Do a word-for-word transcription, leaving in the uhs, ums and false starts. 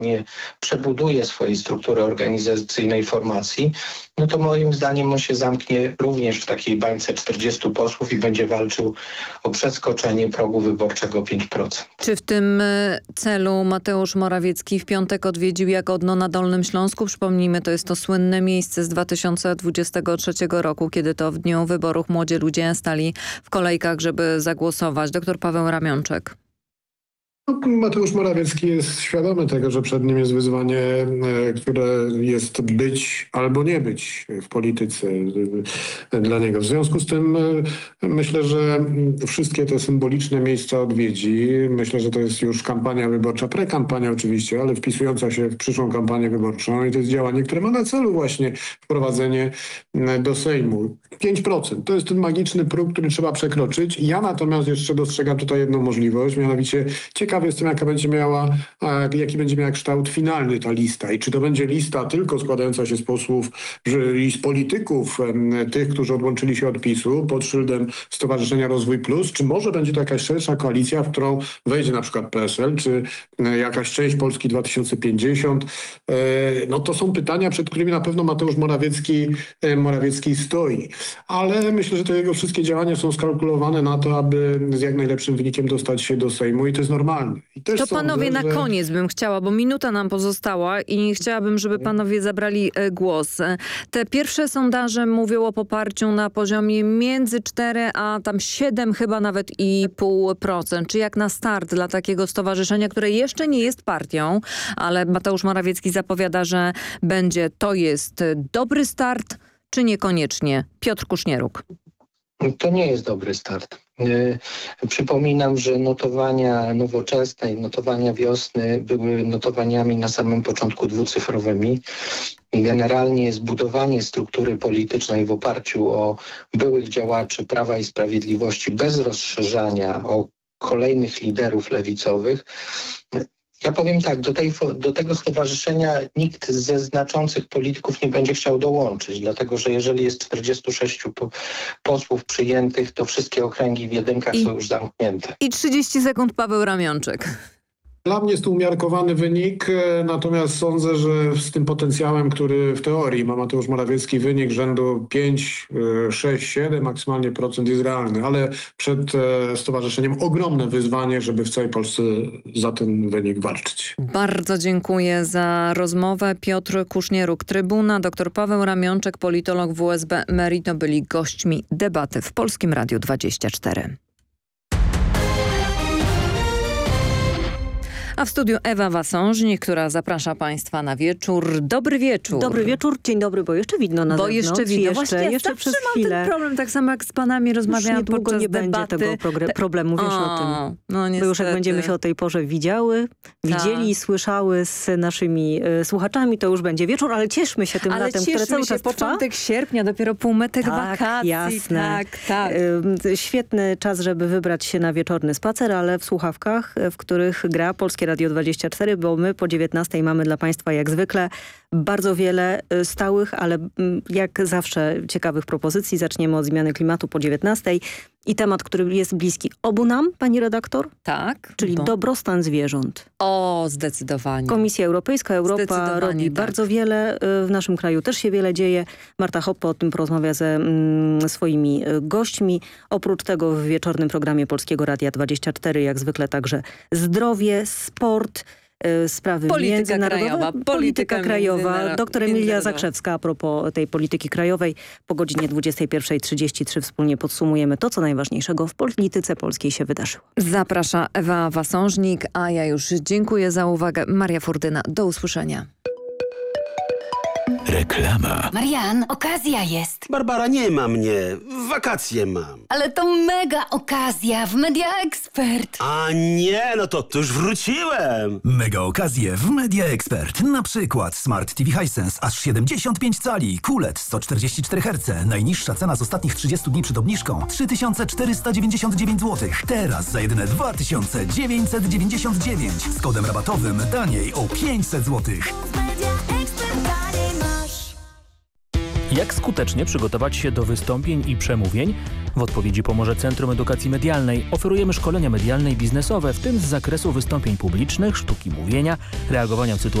nie przebuduje swojej struktury organizacyjnej formacji, no to moim zdaniem on się zamknie również w takiej bańce czterdziestu posłów i będzie walczył o przeskoczenie progu wyborczego pięć procent. Czy w tym celu Mateusz Morawiecki w piątek odwiedził Jagodno na Dolnym Śląsku? Przypomnijmy, to jest to słynne miejsce z dwa tysiące dwudziestego trzeciego roku, kiedy to w dniu wyborów młodzi ludzie stali w kolejkach, żeby zagłosować. Doktor Paweł Ramionczek. Mateusz Morawiecki jest świadomy tego, że przed nim jest wyzwanie, które jest być albo nie być w polityce dla niego. W związku z tym myślę, że wszystkie te symboliczne miejsca odwiedzi. Myślę, że to jest już kampania wyborcza, prekampania oczywiście, ale wpisująca się w przyszłą kampanię wyborczą i to jest działanie, które ma na celu właśnie wprowadzenie do Sejmu. pięć procent to jest ten magiczny próg, który trzeba przekroczyć. Ja natomiast jeszcze dostrzegam tutaj jedną możliwość, mianowicie ciekawe jestem, jaka będzie miała, jaki będzie miała kształt finalny ta lista i czy to będzie lista tylko składająca się z posłów i z polityków, tych, którzy odłączyli się od PiSu pod szyldem Stowarzyszenia Rozwój Plus, czy może będzie to jakaś szersza koalicja, w którą wejdzie na przykład P S L, czy jakaś część Polski dwa tysiące pięćdziesiąt. No to są pytania, przed którymi na pewno Mateusz Morawiecki, Morawiecki stoi. Ale myślę, że te jego wszystkie działania są skalkulowane na to, aby z jak najlepszym wynikiem dostać się do Sejmu i to jest normalne. I też to sądzę, panowie na że... koniec bym chciała, bo minuta nam pozostała i chciałabym, żeby panowie zabrali głos. Te pierwsze sondaże mówią o poparciu na poziomie między cztery a tam siedem chyba nawet i pół procent. Czy jak na start dla takiego stowarzyszenia, które jeszcze nie jest partią, ale Mateusz Morawiecki zapowiada, że będzie, to jest dobry start, czy niekoniecznie? Piotr Kusznieruk. To nie jest dobry start. Yy, przypominam, że notowania Nowoczesnej, notowania Wiosny były notowaniami na samym początku dwucyfrowymi i generalnie zbudowanie struktury politycznej w oparciu o byłych działaczy Prawa i Sprawiedliwości bez rozszerzania o kolejnych liderów lewicowych. Ja powiem tak, do, tej, do tego stowarzyszenia nikt ze znaczących polityków nie będzie chciał dołączyć, dlatego że jeżeli jest czterdziestu sześciu po, posłów przyjętych, to wszystkie okręgi w jedynkach I, są już zamknięte. I trzydzieści sekund Paweł Ramionczek. Dla mnie jest to umiarkowany wynik, natomiast sądzę, że z tym potencjałem, który w teorii ma Mateusz Morawiecki, wynik rzędu pięć, sześć, siedem maksymalnie procent jest realny, ale przed stowarzyszeniem ogromne wyzwanie, żeby w całej Polsce za ten wynik walczyć. Bardzo dziękuję za rozmowę. Piotr Kusznieruk, Trybuna, dr Paweł Ramionczek, politolog W S B Merito byli gośćmi debaty w Polskim Radiu dwadzieścia cztery. A w studiu Ewa Wasążnik, która zaprasza Państwa na wieczór. Dobry wieczór. Dobry wieczór, dzień dobry, bo jeszcze widno na Bo zewnątrz. jeszcze widno. Jeszcze, Właśnie ja jeszcze przez mam chwilę. ten problem, tak samo jak z panami rozmawiałam Już niedługo podczas nie debaty. będzie tego progre- problemu, wiesz o, o tym. No niestety. Bo już jak będziemy się o tej porze widziały, widzieli i słyszały z naszymi y, słuchaczami, to już będzie wieczór, ale cieszmy się tym ale latem, które cały się, czas trwa. początek sierpnia, dopiero półmetek tak, wakacji. Jasne. Tak, tak. Y, świetny czas, żeby wybrać się na wieczorny spacer, ale w słuchawkach, w których gra Polskie Radio dwadzieścia cztery, bo my po dziewiętnastej mamy dla Państwa jak zwykle bardzo wiele stałych, ale jak zawsze ciekawych propozycji. Zaczniemy od zmiany klimatu po dziewiętnastej i temat, który jest bliski obu nam, pani redaktor. Tak. Czyli bo... dobrostan zwierząt. O, zdecydowanie. Komisja Europejska, Europa robi tak. bardzo wiele. W naszym kraju też się wiele dzieje. Marta Hoppe o tym porozmawia ze mm, swoimi gośćmi. Oprócz tego w wieczornym programie Polskiego Radia dwadzieścia cztery jak zwykle także zdrowie, sport, sprawy polityka międzynarodowe. Krajowa, polityka, polityka krajowa. Doktor Emilia Zakrzewska a propos tej polityki krajowej. Po godzinie dwudziestej pierwszej trzydzieści trzy wspólnie podsumujemy to, co najważniejszego w polityce polskiej się wydarzyło. Zaprasza Ewa Wasążnik, a ja już dziękuję za uwagę. Maria Furdyna, do usłyszenia. Reklama. Marian, okazja jest. Barbara, nie ma mnie. Wakacje mam. Ale to mega okazja w Media Expert. A nie, no to, to już wróciłem. Mega okazje w Media Expert. Na przykład Smart T V Hisense aż siedemdziesiąt pięć cali, Q L E D sto czterdzieści cztery herce. Najniższa cena z ostatnich trzydziestu dni przed obniżką trzy tysiące czterysta dziewięćdziesiąt dziewięć złotych. Teraz za jedyne dwa tysiące dziewięćset dziewięćdziesiąt dziewięć. Z kodem rabatowym taniej o pięćset złotych. Jak skutecznie przygotować się do wystąpień i przemówień? W odpowiedzi pomoże Centrum Edukacji Medialnej. Oferujemy szkolenia medialne i biznesowe, w tym z zakresu wystąpień publicznych, sztuki mówienia, reagowania w sytuacjach